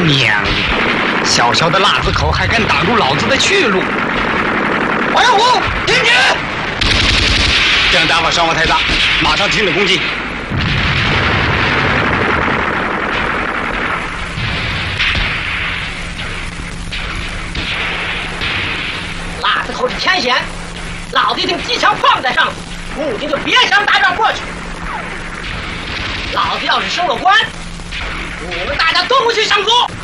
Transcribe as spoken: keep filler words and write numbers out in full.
娘的！小小的辣子口还敢挡住老子的去路！王耀武，停止！这样打法伤亡太大，马上停止攻击。 辣子口是前线，老子已经机枪放在上头，母亲就别想打仗过去。老子要是升了官，你们大家都不许上桌。